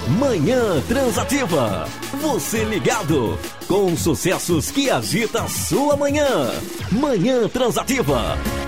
Manhã Transativa. Você ligado com sucessos que agita a sua manhã. Manhã Transativa.